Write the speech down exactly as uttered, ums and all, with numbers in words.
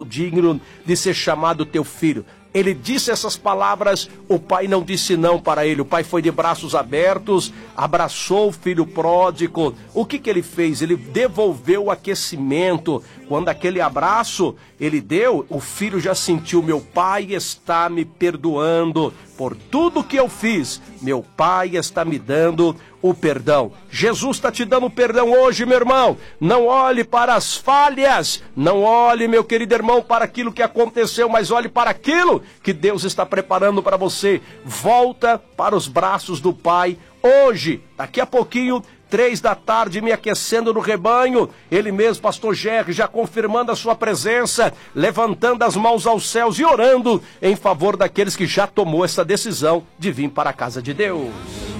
digno de ser chamado teu filho. Ele disse essas palavras, o pai não disse não para ele. O pai foi de braços abertos, abraçou o filho pródigo. O que que ele fez? Ele devolveu o aquecimento. Quando aquele abraço ele deu, o filho já sentiu: meu pai está me perdoando por tudo que eu fiz. Meu pai está me dando o perdão. Jesus está te dando perdão hoje, meu irmão. Não olhe para as falhas. Não olhe, meu querido irmão, para aquilo que aconteceu, mas olhe para aquilo que Deus está preparando para você. Volta para os braços do Pai hoje. Daqui a pouquinho, três da tarde, me aquecendo no rebanho. Ele mesmo, pastor Gerry, já confirmando a sua presença, levantando as mãos aos céus e orando em favor daqueles que já tomou essa decisão de vir para a casa de Deus.